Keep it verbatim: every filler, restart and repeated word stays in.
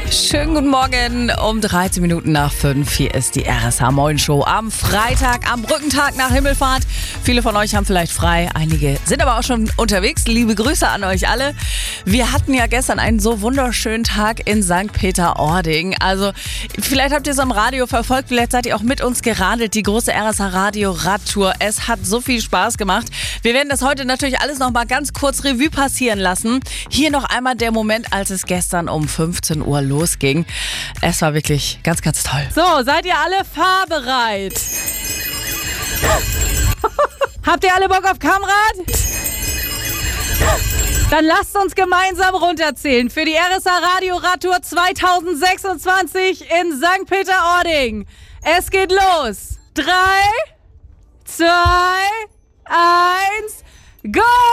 Schönen guten Morgen um dreizehn Minuten nach fünf. Hier ist die R S H Moin Show am Freitag, am Brückentag nach Himmelfahrt. Viele von euch haben vielleicht frei, einige sind aber auch schon unterwegs. Liebe Grüße an euch alle. Wir hatten ja gestern einen so wunderschönen Tag in Sankt Peter-Ording. Also vielleicht habt ihr es am Radio verfolgt, vielleicht seid ihr auch mit uns geradelt, die große R S H Radio Radtour. Es hat so viel Spaß gemacht. Wir werden das heute natürlich alles noch mal ganz kurz Revue passieren lassen. Hier noch einmal der Moment, als es gestern um fünfzehn Uhr losging. Es war wirklich ganz, ganz toll. So, seid ihr alle fahrbereit? Habt ihr alle Bock auf Kamerad? Dann lasst uns gemeinsam runterzählen für die R S H Radio Radtour zwanzig sechsundzwanzig in Sankt Peter-Ording. Es geht los. Drei, zwei, eins, go!